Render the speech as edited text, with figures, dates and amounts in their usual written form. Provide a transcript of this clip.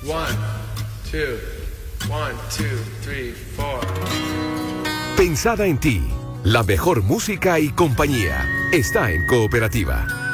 One, two, one, two, three, four. Pensada en ti, la mejor música y compañía está en Cooperativa.